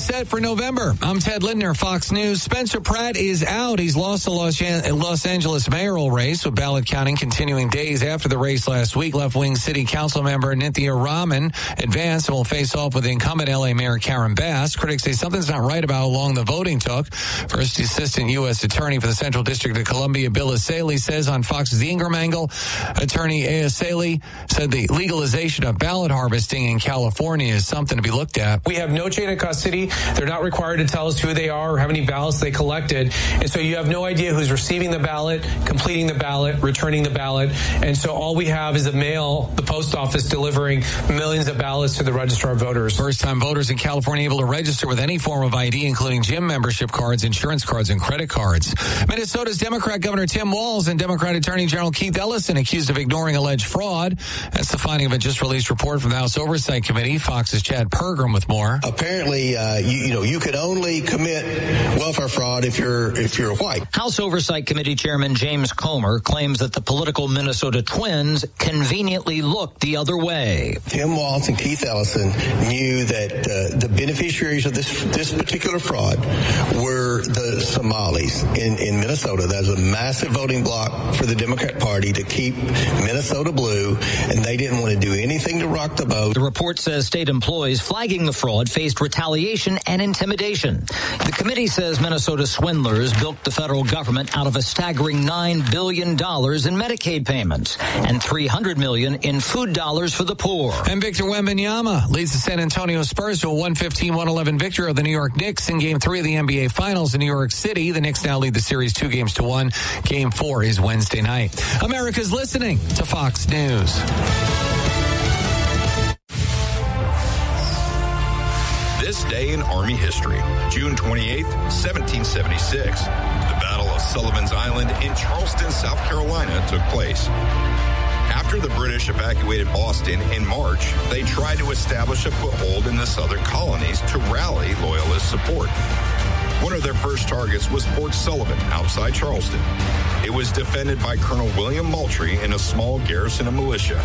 set for November. I'm Ted Lindner, Fox News. Spencer Pratt is out. He's lost the Los Angeles mayoral race, with ballot counting continuing days after the race last week. Left-wing city council member Nithya Raman advanced and will face off with incumbent L.A. Mayor Karen Bass. Critics say something's not right about how long the voting took. First Assistant U.S. Attorney for the Central District of Columbia, Bill Asaley, says on Fox's The Ingram Angle, Attorney Asaley said the legalization of ballot harvesting in California is something to be looked at. We have no chain of custody. They're not required to tell us who they are or how many ballots they collected. And so you have no idea who's receiving the ballot, completing the ballot, returning the ballot. And so all we have is the post office delivering millions of ballots to the registrar of voters. First-time voters in California able to register with any form of ID, including gym membership cards, insurance cards, and credit cards. Minnesota's Democrat Governor Tim Walz and Democrat Attorney General Keith Ellison accused of ignoring alleged fraud. That's the finding of a just-released report from the House Oversight Committee. Fox's Chad Pergram with more. Apparently, you could only commit welfare fraud if you're white. House Oversight Committee Chairman James Comer claims that the political Minnesota Twins conveniently looked the other way. Tim Walz and Keith Ellison knew that the beneficiaries of this particular fraud were the Somalis in Minnesota. There's a massive voting bloc for the Democrat Party to keep Minnesota blue, and they didn't want to do anything to rock the boat. The report says state employees flagging the fraud faced retaliation and intimidation. The committee says Minnesota swindlers bilked the federal government out of a staggering $9 billion in Medicaid payments and $300 million in food dollars for the poor. And Victor Wembanyama leads the San Antonio Spurs to a 115-111 victory of the New York Knicks in Game 3 of the NBA Finals in New York City. The Knicks now lead the series 2-1. Game 4 is Wednesday night. America's listening to Fox News. This day in Army history, June 28, 1776. The Battle of Sullivan's Island in Charleston, South Carolina took place. After the British evacuated Boston in March, they tried to establish a foothold in the southern colonies to rally Loyalist support. One of their first targets was Fort Sullivan outside Charleston. It was defended by Colonel William Moultrie and a small garrison of militia.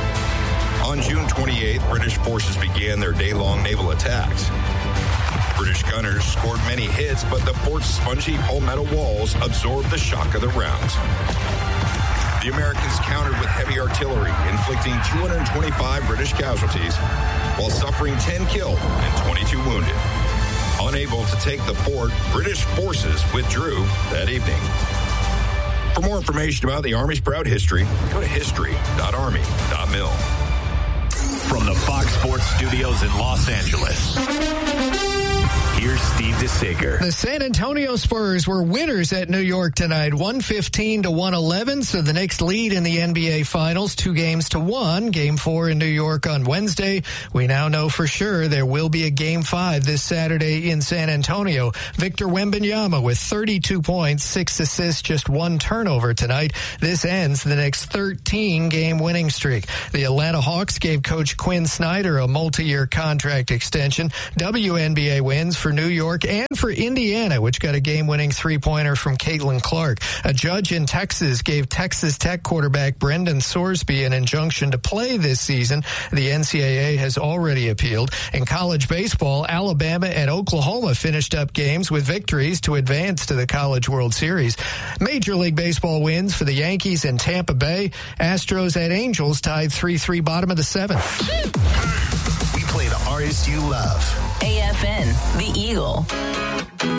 On June 28th, British forces began their day-long naval attacks. British gunners scored many hits, but the fort's spongy palmetto walls absorbed the shock of the rounds. The Americans countered with heavy artillery, inflicting 225 British casualties, while suffering 10 killed and 22 wounded. Unable to take the fort, British forces withdrew that evening. For more information about the Army's proud history, go to history.army.mil. From the Fox Sports Studios in Los Angeles, here's Steve DeSager. The San Antonio Spurs were winners at New York tonight, 115-111. So the Knicks lead in the NBA Finals, 2-1. Game 4 in New York on Wednesday. We now know for sure there will be a Game 5 this Saturday in San Antonio. Victor Wembanyama with 32 points, 6 assists, just 1 turnover tonight. This ends the Knicks' 13-game winning streak. The Atlanta Hawks gave Coach Quinn Snyder a multi-year contract extension. WNBA wins for New York and for Indiana, which got a game-winning three-pointer from Caitlin Clark. A judge in Texas gave Texas Tech quarterback Brendan Sorsby an injunction to play this season. The NCAA has already appealed. In college baseball, Alabama and Oklahoma finished up games with victories to advance to the College World Series. Major League Baseball wins for the Yankees in Tampa Bay. Astros at Angels tied 3-3 bottom of the 7th. We play the artists you love. AFN, The Eagle.